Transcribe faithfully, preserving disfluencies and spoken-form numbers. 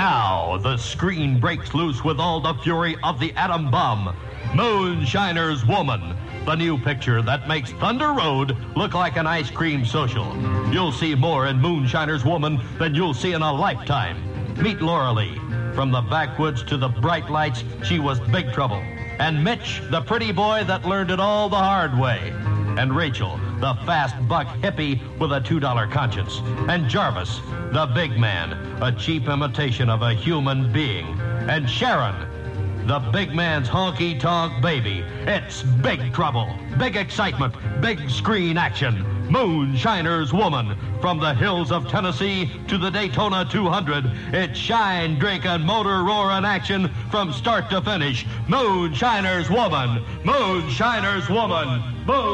Now the screen breaks loose with all the fury of the atom bomb. Moonshiner's Woman, the new picture that makes Thunder Road look like an ice cream social. You'll see more in Moonshiner's Woman than you'll see in a lifetime. Meet Laura Lee. From the backwoods to the bright lights, she was big trouble. And Mitch, the pretty boy that learned it all the hard way. And Rachel, the fast buck hippie with a two dollar conscience. And Jarvis, the big man, a cheap imitation of a human being. And Sharon, the big man's honky-tonk baby. It's big trouble, big excitement, big screen action. Moonshiner's Woman. From the hills of Tennessee to the Daytona two hundred, it's shine, drink, and motor roaring action from start to finish. Moonshiner's Woman. Moonshiner's Woman. Moon.